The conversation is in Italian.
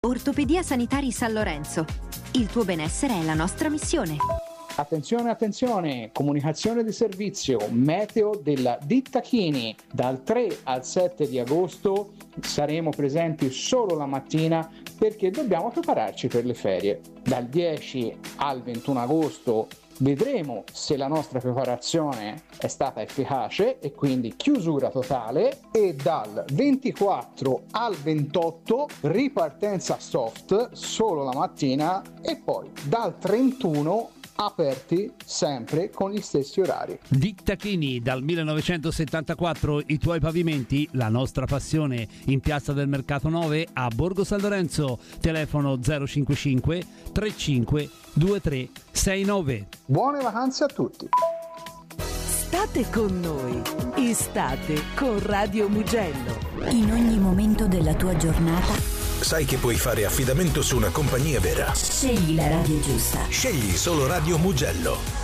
Ortopedia Sanitari San Lorenzo. Il tuo benessere è la nostra missione. Attenzione, attenzione, comunicazione di servizio, meteo della ditta Chini. Dal 3 al 7 di agosto saremo presenti solo la mattina perché dobbiamo prepararci per le ferie. Dal 10 al 21 agosto vedremo se la nostra preparazione è stata efficace e quindi chiusura totale, e dal 24 al 28 ripartenza soft solo la mattina e poi dal 31 aperti sempre con gli stessi orari. Ditta Chini, dal 1974 i tuoi pavimenti, la nostra passione, in Piazza del Mercato 9 a Borgo San Lorenzo. Telefono 055 35 23 69. Buone vacanze a tutti. State con noi, estate con Radio Mugello. In ogni momento della tua giornata sai che puoi fare affidamento su una compagnia vera. scegli la radio giusta. Scegli solo Radio Mugello.